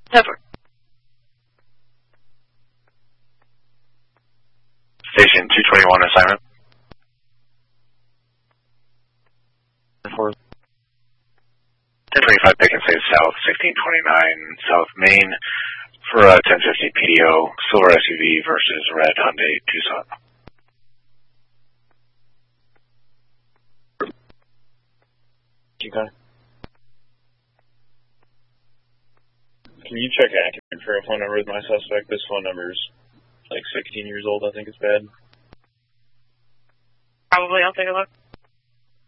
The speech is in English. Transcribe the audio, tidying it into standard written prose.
Never. Station 221 assignment. 1025 Bacon State South, 1629 South Main for 1050 PDO, silver SUV versus red Hyundai Tucson. Okay. Can you check accurate for a phone number with my suspect? This phone number's like 16 years old, I think it's bad. Probably, I'll take a look.